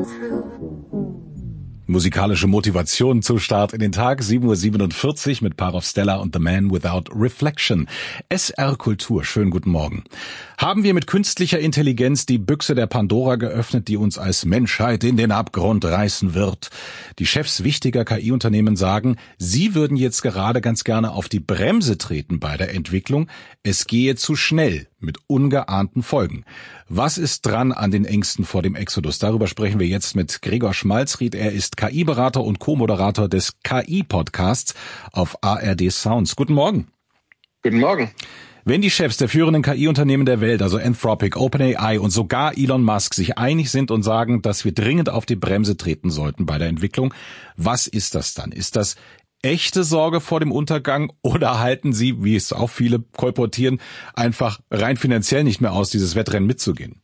Musikalische Motivation zum Start in den Tag, 7:47 Uhr mit Parov Stella und The Man Without Reflection. SR Kultur, schönen guten Morgen. Haben wir mit künstlicher Intelligenz die Büchse der Pandora geöffnet, die uns als Menschheit in den Abgrund reißen wird? Die Chefs wichtiger KI-Unternehmen sagen, sie würden jetzt gerade ganz gerne auf die Bremse treten bei der Entwicklung. Es gehe zu schnell mit ungeahnten Folgen. Was ist dran an den Ängsten vor dem Exodus? Darüber sprechen wir jetzt mit Gregor Schmalzried. Er ist KI-Berater und Co-Moderator des KI-Podcasts auf ARD Sounds. Guten Morgen. Guten Morgen. Wenn die Chefs der führenden KI-Unternehmen der Welt, also Anthropic, OpenAI und sogar Elon Musk, sich einig sind und sagen, dass wir dringend auf die Bremse treten sollten bei der Entwicklung, was ist das dann? Ist das echte Sorge vor dem Untergang oder halten Sie, wie es auch viele kolportieren, einfach rein finanziell nicht mehr aus, dieses Wettrennen mitzugehen?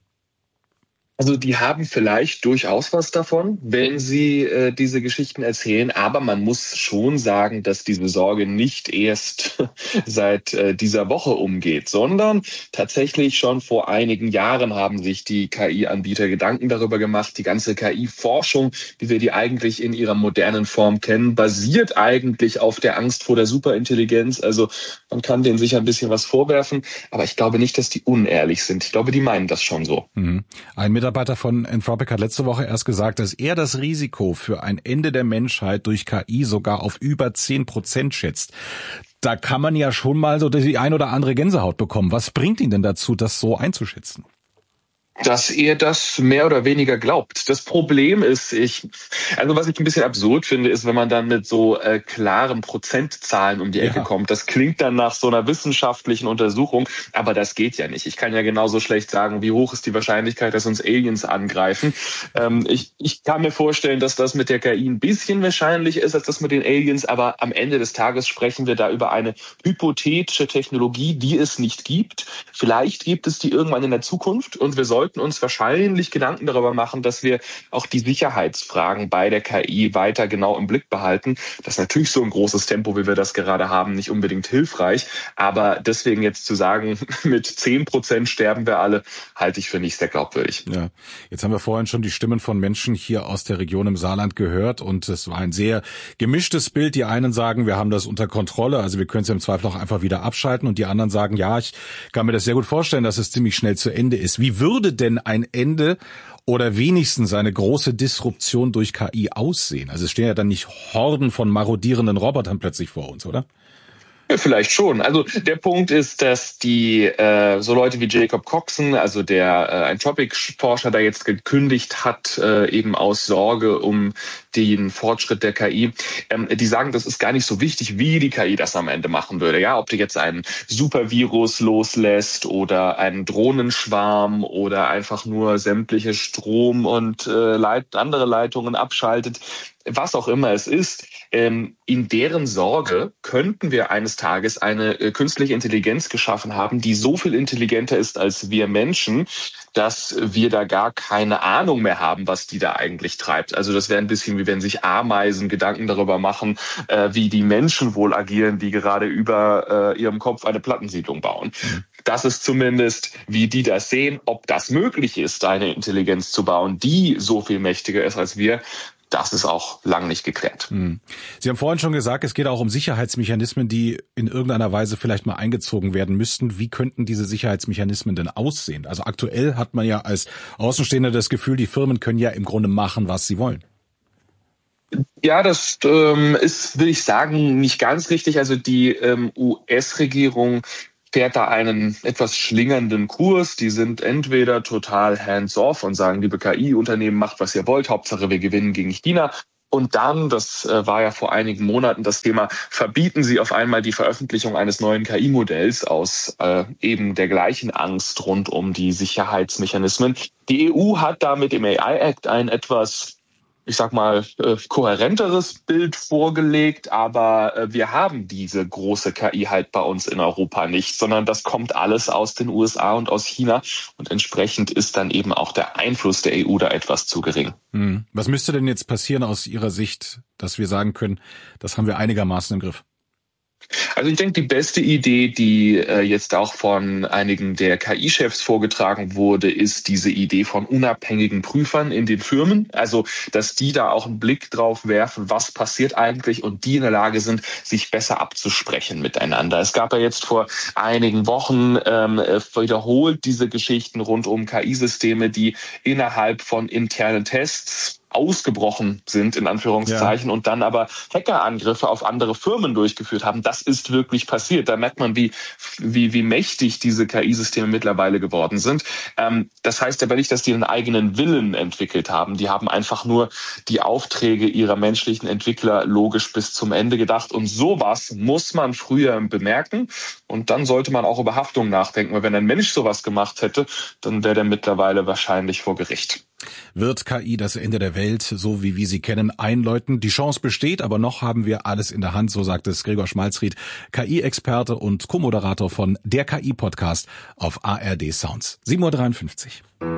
Also die haben vielleicht durchaus was davon, wenn sie diese Geschichten erzählen, aber man muss schon sagen, dass diese Sorge nicht erst seit dieser Woche umgeht, sondern tatsächlich schon vor einigen Jahren haben sich die KI-Anbieter Gedanken darüber gemacht. Die ganze KI-Forschung, wie wir die eigentlich in ihrer modernen Form kennen, basiert eigentlich auf der Angst vor der Superintelligenz. Also man kann denen sicher ein bisschen was vorwerfen, aber ich glaube nicht, dass die unehrlich sind. Ich glaube, die meinen das schon so. Ein Mitarbeiter von Anthropic hat letzte Woche erst gesagt, dass er das Risiko für ein Ende der Menschheit durch KI sogar auf über 10% schätzt. Da kann man ja schon mal so die ein oder andere Gänsehaut bekommen. Was bringt ihn denn dazu, das so einzuschätzen? Dass er das mehr oder weniger glaubt. Das Problem ist, was ich ein bisschen absurd finde, ist, wenn man dann mit so klaren Prozentzahlen um die Ecke kommt. Das klingt dann nach so einer wissenschaftlichen Untersuchung, aber das geht ja nicht. Ich kann ja genauso schlecht sagen, wie hoch ist die Wahrscheinlichkeit, dass uns Aliens angreifen. Ich kann mir vorstellen, dass das mit der KI ein bisschen wahrscheinlich ist, als das mit den Aliens, aber am Ende des Tages sprechen wir da über eine hypothetische Technologie, die es nicht gibt. Vielleicht gibt es die irgendwann in der Zukunft und wir sollten uns wahrscheinlich Gedanken darüber machen, dass wir auch die Sicherheitsfragen bei der KI weiter genau im Blick behalten. Das ist natürlich so ein großes Tempo, wie wir das gerade haben, nicht unbedingt hilfreich. Aber deswegen jetzt zu sagen, mit 10% sterben wir alle, halte ich für nicht sehr glaubwürdig. Ja, jetzt haben wir vorhin schon die Stimmen von Menschen hier aus der Region im Saarland gehört und es war ein sehr gemischtes Bild. Die einen sagen, wir haben das unter Kontrolle, also wir können es im Zweifel auch einfach wieder abschalten und die anderen sagen, ja, ich kann mir das sehr gut vorstellen, dass es ziemlich schnell zu Ende ist. Wie würde denn ein Ende oder wenigstens eine große Disruption durch KI aussehen? Also es stehen ja dann nicht Horden von marodierenden Robotern plötzlich vor uns, oder? Ja, vielleicht schon. Also der Punkt ist, dass die so Leute wie Jacob Coxon, also der Anthropic-Forscher, da jetzt gekündigt hat, eben aus Sorge um den Fortschritt der KI, die sagen, das ist gar nicht so wichtig, wie die KI das am Ende machen würde. Ja, ob du jetzt einen Supervirus loslässt oder einen Drohnenschwarm oder einfach nur sämtliche Strom- und andere Leitungen abschaltet, was auch immer es ist. In deren Sorge könnten wir eines Tages eine künstliche Intelligenz geschaffen haben, die so viel intelligenter ist als wir Menschen, dass wir da gar keine Ahnung mehr haben, was die da eigentlich treibt. Also das wäre ein bisschen wie wenn sich Ameisen Gedanken darüber machen, wie die Menschen wohl agieren, die gerade über ihrem Kopf eine Plattensiedlung bauen. Das ist zumindest, wie die das sehen. Ob das möglich ist, eine Intelligenz zu bauen, die so viel mächtiger ist als wir, das ist auch lang nicht geklärt. Sie haben vorhin schon gesagt, es geht auch um Sicherheitsmechanismen, die in irgendeiner Weise vielleicht mal eingezogen werden müssten. Wie könnten diese Sicherheitsmechanismen denn aussehen? Also aktuell hat man ja als Außenstehender das Gefühl, die Firmen können ja im Grunde machen, was sie wollen. Ja, das ist, will ich sagen, nicht ganz richtig. Also die US-Regierung fährt da einen etwas schlingernden Kurs. Die sind entweder total hands-off und sagen, liebe KI-Unternehmen, macht, was ihr wollt, Hauptsache wir gewinnen gegen China. Und dann, das war ja vor einigen Monaten das Thema, verbieten sie auf einmal die Veröffentlichung eines neuen KI-Modells aus eben der gleichen Angst rund um die Sicherheitsmechanismen. Die EU hat da mit dem AI-Act ein etwas, ich sag mal, kohärenteres Bild vorgelegt, aber wir haben diese große KI halt bei uns in Europa nicht, sondern das kommt alles aus den USA und aus China und entsprechend ist dann eben auch der Einfluss der EU da etwas zu gering. Was müsste denn jetzt passieren aus Ihrer Sicht, dass wir sagen können, das haben wir einigermaßen im Griff? Also ich denke, die beste Idee, die jetzt auch von einigen der KI-Chefs vorgetragen wurde, ist diese Idee von unabhängigen Prüfern in den Firmen. Also, dass die da auch einen Blick drauf werfen, was passiert eigentlich und die in der Lage sind, sich besser abzusprechen miteinander. Es gab ja jetzt vor einigen Wochen wiederholt diese Geschichten rund um KI-Systeme, die innerhalb von internen Tests ausgebrochen sind, in Anführungszeichen, und dann aber Hackerangriffe auf andere Firmen durchgeführt haben. Das ist wirklich passiert. Da merkt man, wie mächtig diese KI-Systeme mittlerweile geworden sind. Das heißt aber nicht, dass die einen eigenen Willen entwickelt haben. Die haben einfach nur die Aufträge ihrer menschlichen Entwickler logisch bis zum Ende gedacht. Und sowas muss man früher bemerken. Und dann sollte man auch über Haftung nachdenken. Weil wenn ein Mensch sowas gemacht hätte, dann wäre der mittlerweile wahrscheinlich vor Gericht. Wird KI das Ende der Welt, so wie wir sie kennen, einläuten? Die Chance besteht, aber noch haben wir alles in der Hand, so sagt es Gregor Schmalzried, KI-Experte und Co-Moderator von Der KI-Podcast auf ARD Sounds. 7:53 Uhr.